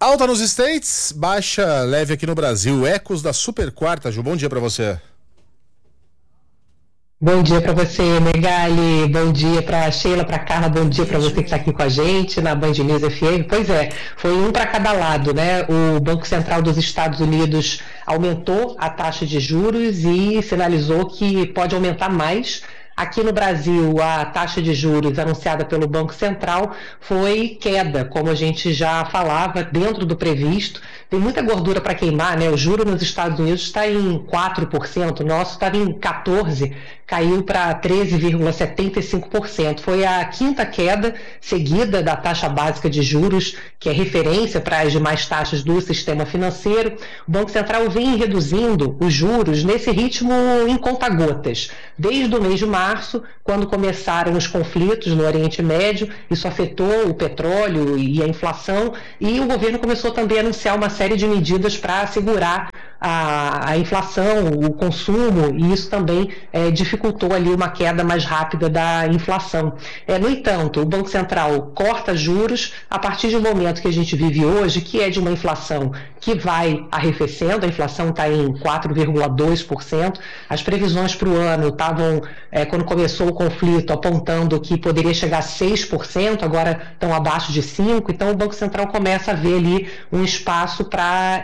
Alta nos States, baixa leve aqui no Brasil. Ecos da Super Quarta, Ju. Bom dia para você. Bom dia para você, Megali. Bom dia para Sheila, para Carla. Bom dia para você que está aqui com a gente na Band News FM. Pois é, foi um para cada lado, né? O Banco Central dos Estados Unidos aumentou a taxa de juros e sinalizou que pode aumentar mais. Aqui no Brasil, a taxa de juros anunciada pelo Banco Central foi queda, como a gente já falava, dentro do previsto. Tem muita gordura para queimar, né? O juro nos Estados Unidos está em 4%, o nosso estava em 14%, caiu para 13,75%. Foi a quinta queda seguida da taxa básica de juros, que é referência para as demais taxas do sistema financeiro. O Banco Central vem reduzindo os juros nesse ritmo em conta-gotas. Desde o mês de março, quando começaram os conflitos no Oriente Médio, isso afetou o petróleo e a inflação, e o governo começou também a anunciar uma série de medidas para segurar a inflação, o consumo, e isso também dificultou ali uma queda mais rápida da inflação. No entanto, o Banco Central corta juros a partir de um momento que a gente vive hoje, que é de uma inflação que vai arrefecendo. A inflação está em 4,2%. As previsões para o ano estavam, quando começou o conflito, apontando que poderia chegar a 6%, agora estão abaixo de 5%. Então, o Banco Central começa a ver ali um espaço para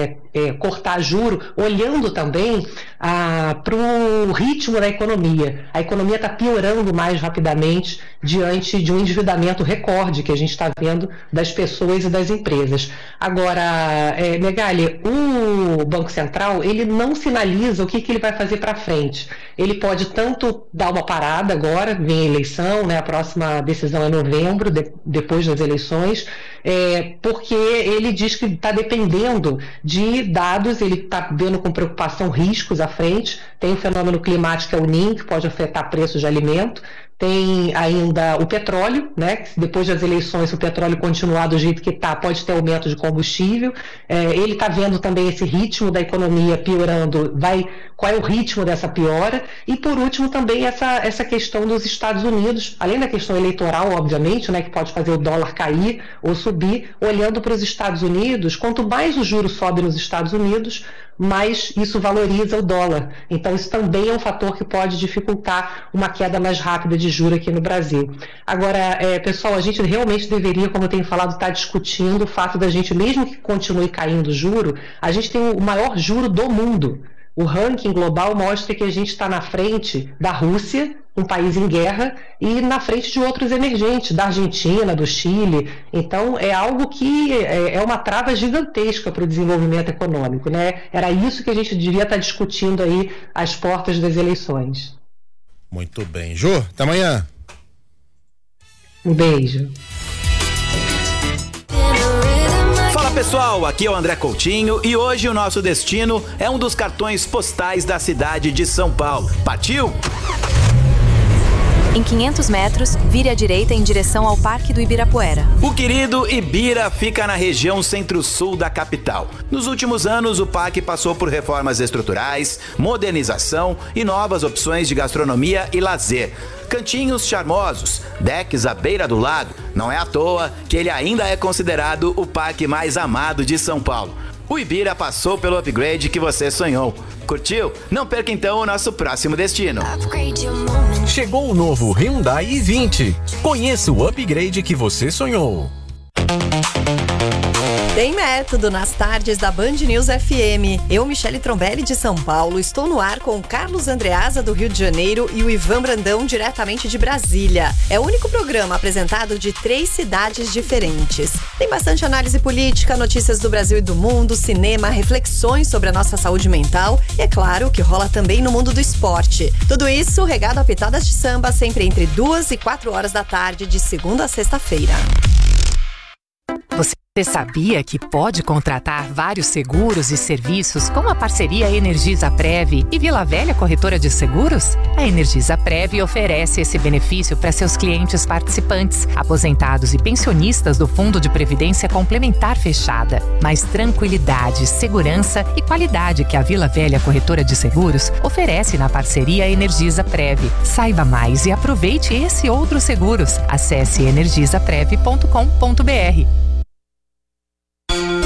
cortar juro, olhando também para o ritmo da economia. A economia está piorando mais rapidamente diante de um endividamento recorde que a gente está vendo das pessoas e das empresas. Agora, Megali, o Banco Central, ele não sinaliza o que ele vai fazer para frente. Ele pode tanto dar uma parada agora, vem a eleição, né, a próxima decisão é em novembro, depois das eleições, porque ele diz que está dependendo de dados, ele está vendo com preocupação riscos à frente. Tem o fenômeno climático, que é o NIM, que pode afetar preços de alimento. Tem ainda o petróleo, né? Que depois das eleições, se o petróleo continuar do jeito que está, pode ter aumento de combustível. Ele está vendo também esse ritmo da economia piorando, qual é o ritmo dessa piora. E, por último, também essa questão dos Estados Unidos, além da questão eleitoral, obviamente, né, que pode fazer o dólar cair ou subir. Olhando para os Estados Unidos, quanto mais o juro sobe nos Estados Unidos, mais isso valoriza o dólar. Então, isso também é um fator que pode dificultar uma queda mais rápida de juros aqui no Brasil. Agora, pessoal, a gente realmente deveria, como eu tenho falado, estar discutindo o fato da gente, mesmo que continue caindo o juro, a gente tem o maior juro do mundo. O ranking global mostra que a gente está na frente da Rússia, um país em guerra, e na frente de outros emergentes, da Argentina, do Chile. Então, é algo que é uma trava gigantesca para o desenvolvimento econômico, né? Era isso que a gente devia estar discutindo aí às portas das eleições. Muito bem. Ju, até amanhã. Um beijo. Fala pessoal, aqui é o André Coutinho e hoje o nosso destino é um dos cartões postais da cidade de São Paulo. Partiu? Em 500 metros, vire à direita em direção ao Parque do Ibirapuera. O querido Ibira fica na região centro-sul da capital. Nos últimos anos, o parque passou por reformas estruturais, modernização e novas opções de gastronomia e lazer. Cantinhos charmosos, decks à beira do lago. Não é à toa que ele ainda é considerado o parque mais amado de São Paulo. O Ibira passou pelo upgrade que você sonhou. Curtiu? Não perca então o nosso próximo destino. Chegou o novo Hyundai i20. Conheça o upgrade que você sonhou. Tem método nas tardes da Band News FM. Eu, Michele Trombelli, de São Paulo, estou no ar com o Carlos Andreasa, do Rio de Janeiro, e o Ivan Brandão, diretamente de Brasília. É o único programa apresentado de 3 cidades diferentes. Tem bastante análise política, notícias do Brasil e do mundo, cinema, reflexões sobre a nossa saúde mental e, é claro, o que rola também no mundo do esporte. Tudo isso regado a pitadas de samba, sempre entre 2 e 4 horas da tarde, de segunda a sexta-feira. Você sabia que pode contratar vários seguros e serviços com a parceria Energisa-Prev e Vila Velha Corretora de Seguros? A Energisa-Prev oferece esse benefício para seus clientes participantes, aposentados e pensionistas do Fundo de Previdência Complementar Fechada. Mais tranquilidade, segurança e qualidade que a Vila Velha Corretora de Seguros oferece na parceria Energisa-Prev. Saiba mais e aproveite esse e outros seguros. Acesse energisaprev.com.br.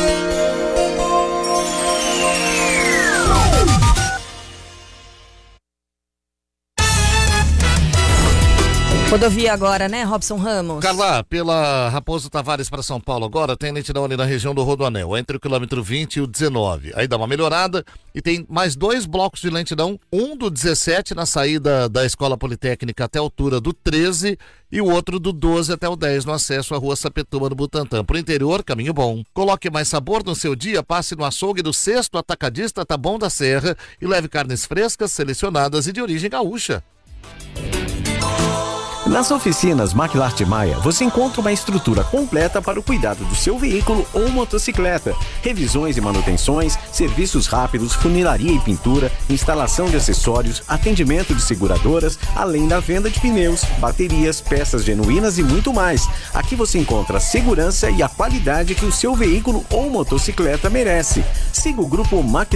Rodovia agora, né, Robson Ramos? Carla, pela Raposo Tavares para São Paulo agora, tem lentidão ali na região do Rodoanel, entre o quilômetro 20 e o 19. Aí dá uma melhorada e tem mais 2 blocos de lentidão, um do 17 na saída da Escola Politécnica até a altura do 13 e o outro do 12 até o 10 no acesso à Rua Sapetuma no Butantã. Pro interior, caminho bom. Coloque mais sabor no seu dia, passe no açougue do 6º Atacadista Taboão da Serra e leve carnes frescas, selecionadas e de origem gaúcha. Nas oficinas Maquilart Maia, você encontra uma estrutura completa para o cuidado do seu veículo ou motocicleta. Revisões e manutenções, serviços rápidos, funilaria e pintura, instalação de acessórios, atendimento de seguradoras, além da venda de pneus, baterias, peças genuínas e muito mais. Aqui você encontra a segurança e a qualidade que o seu veículo ou motocicleta merece. Siga o grupo Maquilart